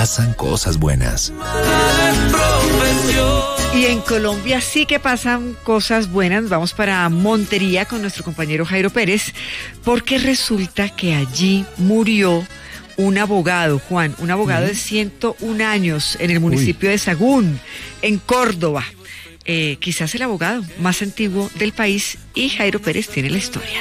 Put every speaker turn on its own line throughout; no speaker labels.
pasan cosas buenas.
Y en Colombia sí que pasan cosas buenas. Vamos para Montería con nuestro compañero Jairo Pérez, porque resulta que allí murió un abogado, Juan, un abogado de 101 años en el municipio de Sagún, en Córdoba. Quizás el abogado más antiguo del país, y Jairo Pérez tiene la historia.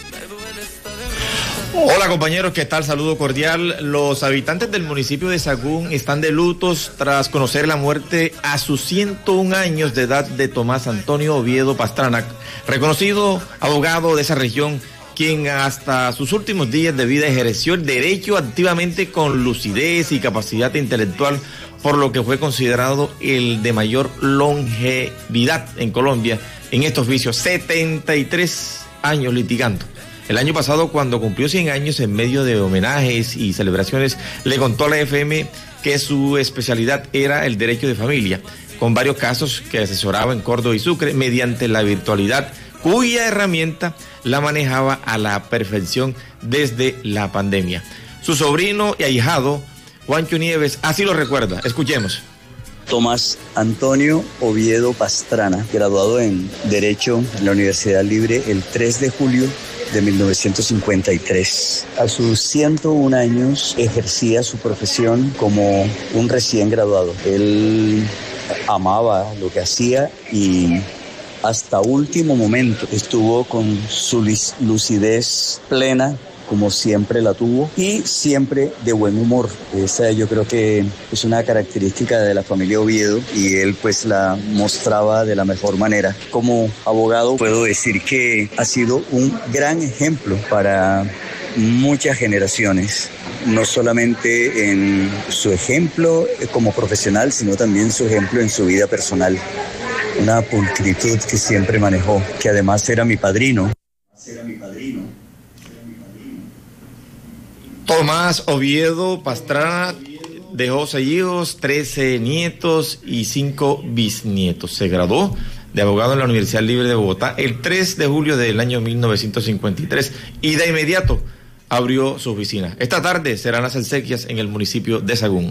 Hola compañeros, ¿qué tal? Saludo cordial. Los habitantes del municipio de Sagún están de lutos tras conocer la muerte a sus 101 años de edad de Tomás Antonio Oviedo Pastrana, reconocido abogado de esa región, quien hasta sus últimos días de vida ejerció el derecho activamente con lucidez y capacidad intelectual, por lo que fue considerado el de mayor longevidad en Colombia en este oficio, 73 años litigando. El año pasado, cuando cumplió 100 años, en medio de homenajes y celebraciones, le contó a la FM que su especialidad era el derecho de familia, con varios casos que asesoraba en Córdoba y Sucre mediante la virtualidad, cuya herramienta la manejaba a la perfección desde la pandemia. Su sobrino y ahijado, Juancho Nieves, así lo recuerda. Escuchemos.
Tomás Antonio Oviedo Pastrana, graduado en Derecho en la Universidad Libre el 3 de julio de 1953. A sus 101 años ejercía su profesión como un recién graduado. Él amaba lo que hacía y hasta último momento estuvo con su lucidez plena, como siempre la tuvo, y siempre de buen humor. Esa yo creo que es una característica de la familia Oviedo y él pues la mostraba de la mejor manera. Como abogado puedo decir que ha sido un gran ejemplo para muchas generaciones, no solamente en su ejemplo como profesional, sino también su ejemplo en su vida personal. Una pulcritud que siempre manejó, que además era mi padrino.
Tomás Oviedo Pastrana dejó 6 hijos, 13 nietos y 5 bisnietos. Se graduó de abogado en la Universidad Libre de Bogotá el 3 de julio del año 1953 y de inmediato abrió su oficina. Esta tarde serán las exequias en el municipio de Sagún.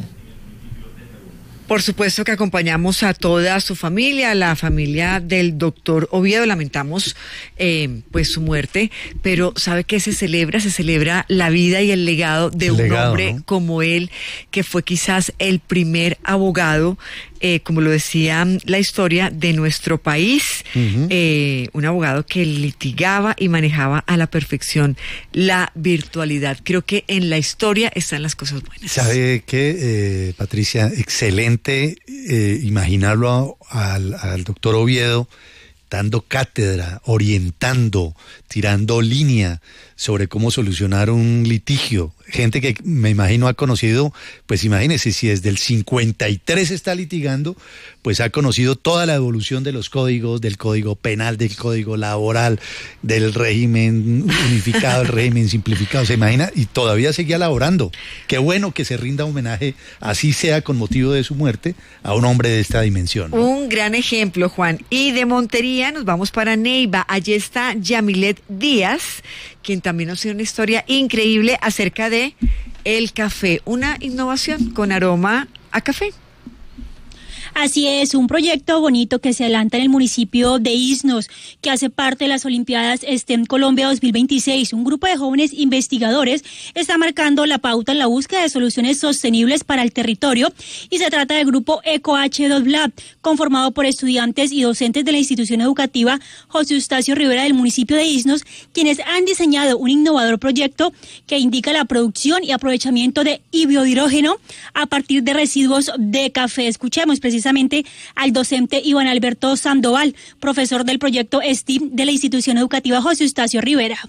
Por supuesto que acompañamos a toda su familia, a la familia del doctor Oviedo. Lamentamos pues su muerte, pero ¿sabe qué se celebra? Se celebra la vida y el legado de un hombre, ¿no?, como él, que fue quizás el primer abogado, como lo decía la historia, de nuestro país. Un abogado que litigaba y manejaba a la perfección la virtualidad. Creo que en la historia están las cosas buenas.
¿Sabe qué, Patricia? Excelente imaginarlo al doctor Oviedo dando cátedra, orientando, tirando línea sobre cómo solucionar un litigio. Gente que me imagino ha conocido, pues imagínese, si desde el 53 está litigando, pues ha conocido toda la evolución de los códigos, del código penal, del código laboral, del régimen unificado, el régimen simplificado, se imagina, y todavía seguía laborando. Qué bueno que se rinda homenaje, así sea con motivo de su muerte, a un hombre de esta dimensión, ¿no?
Un gran ejemplo, Juan. Y de Montería nos vamos para Neiva. Allí está Yamilet Díaz, quien también nos tiene una historia increíble acerca de el café, una innovación con aroma a café.
Así es, un proyecto bonito que se adelanta en el municipio de Isnos, que hace parte de las Olimpiadas STEM Colombia 2026. Un grupo de jóvenes investigadores está marcando la pauta en la búsqueda de soluciones sostenibles para el territorio, y se trata del grupo EcoH2 Lab, conformado por estudiantes y docentes de la institución educativa José Eustacio Rivera del municipio de Isnos, quienes han diseñado un innovador proyecto que indica la producción y aprovechamiento de biohidrógeno a partir de residuos de café. Escuchemos precisamente al docente Iván Alberto Sandoval, profesor del proyecto STEAM de la institución educativa José Eustacio Rivera.